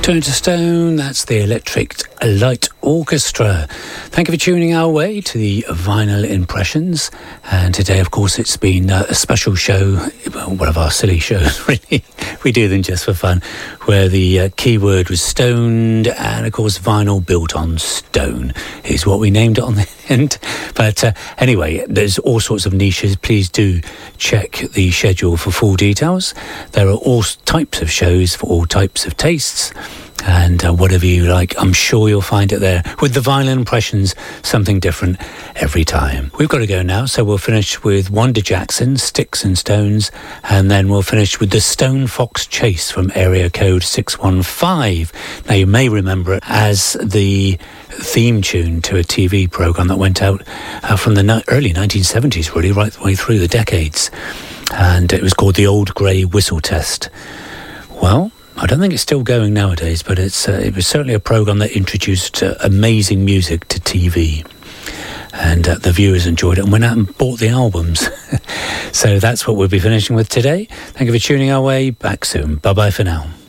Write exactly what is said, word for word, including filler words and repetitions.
Turn to Stone, that's the Electric Light Orchestra. Thank you for tuning our way to the Vinyl Impressions. And today, of course, it's been uh, a special show, one of our silly shows, really. We do them just for fun, where the uh, keyword was stoned, and, of course, vinyl built on stone is what we named it on the end. But uh, anyway, there's all sorts of niches. Please do check the schedule for full details. There are all types of shows for all types of tastes. And uh, whatever you like, I'm sure you'll find it there. With the Vinyl Impressions, something different every time. We've got to go now, so we'll finish with Wanda Jackson, Sticks and Stones, and then we'll finish with the Stone Fox Chase from area code six one five. Now, you may remember it as the theme tune to a T V programme that went out uh, from the no- early nineteen seventies, really, right the way through the decades. And it was called the Old Grey Whistle Test. Well, I don't think it's still going nowadays, but it's uh, it was certainly a programme that introduced uh, amazing music to T V. And uh, the viewers enjoyed it and went out and bought the albums. So that's what we'll be finishing with today. Thank you for tuning our way. Back soon. Bye-bye for now.